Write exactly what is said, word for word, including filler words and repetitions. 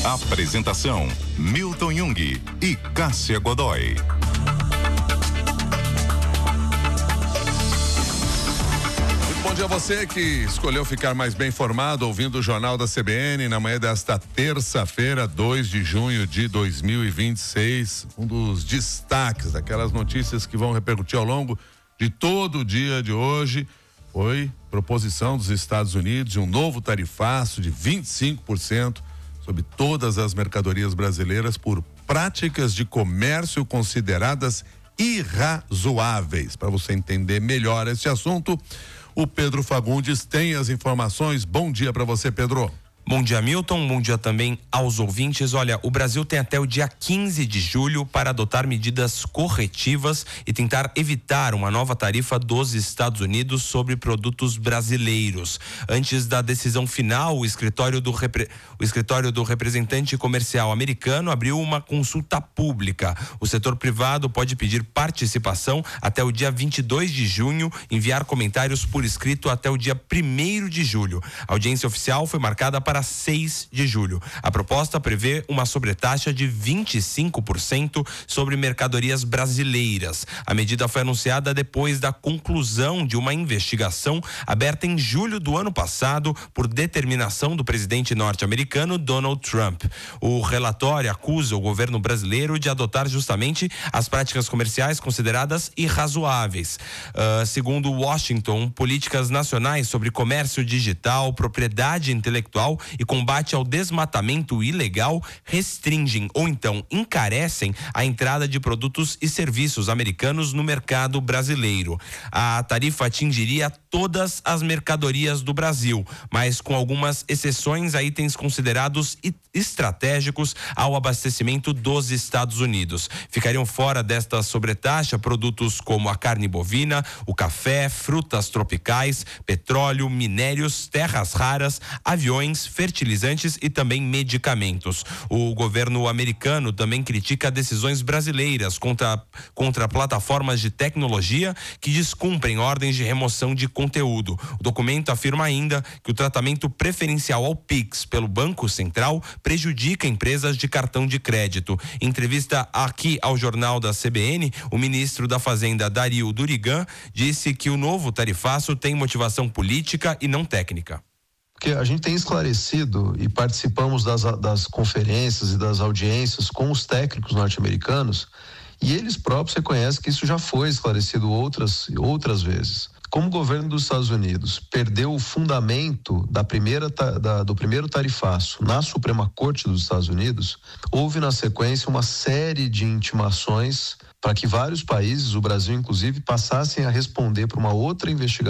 Apresentação: Milton Jung e Cássia Godoy. Bom dia a você que escolheu ficar mais bem informado ouvindo o Jornal da C B N na manhã desta terça-feira, dois de junho de dois mil e vinte e seis. Um dos destaques daquelas notícias que vão repercutir ao longo de todo o dia de hoje foi proposição dos Estados Unidos de um novo tarifaço de vinte e cinco por cento sobre todas as mercadorias brasileiras por práticas de comércio consideradas irrazoáveis. Para você entender melhor esse assunto, o Pedro Fagundes tem as informações. Bom dia para você, Pedro. Bom dia, Milton. Bom dia também aos ouvintes. Olha, o Brasil tem até o dia quinze de julho para adotar medidas corretivas e tentar evitar uma nova tarifa dos Estados Unidos sobre produtos brasileiros. Antes da decisão final, o escritório do, repre... o escritório do representante comercial americano abriu uma consulta pública. O setor privado pode pedir participação até o dia vinte e dois de junho, enviar comentários por escrito até o dia primeiro de julho. A audiência oficial foi marcada para seis de julho. A proposta prevê uma sobretaxa de vinte e cinco por cento sobre mercadorias brasileiras. A medida foi anunciada depois da conclusão de uma investigação aberta em julho do ano passado por determinação do presidente norte-americano Donald Trump. O relatório acusa o governo brasileiro de adotar justamente as práticas comerciais consideradas irrazoáveis. Uh, segundo Washington, políticas nacionais sobre comércio digital, propriedade intelectual e combate ao desmatamento ilegal restringem ou então encarecem a entrada de produtos e serviços americanos no mercado brasileiro. A tarifa atingiria todas as mercadorias do Brasil, mas com algumas exceções a itens considerados estratégicos ao abastecimento dos Estados Unidos. Ficariam fora desta sobretaxa produtos como a carne bovina, o café, frutas tropicais, petróleo, minérios, terras raras, aviões, fertilizantes e também medicamentos. O governo americano também critica decisões brasileiras contra, contra plataformas de tecnologia que descumprem ordens de remoção de conteúdo. O documento afirma ainda que o tratamento preferencial ao Pix pelo Banco Central prejudica empresas de cartão de crédito. Em entrevista aqui ao Jornal da C B N, o ministro da Fazenda, Dario Durigan, disse que o novo tarifaço tem motivação política e não técnica. Porque a gente tem esclarecido e participamos das, das conferências e das audiências com os técnicos norte-americanos e eles próprios reconhecem que isso já foi esclarecido outras, outras vezes. Como o governo dos Estados Unidos perdeu o fundamento da primeira, da, do primeiro tarifaço na Suprema Corte dos Estados Unidos, houve na sequência uma série de intimações para que vários países, o Brasil inclusive, passassem a responder por uma outra investigação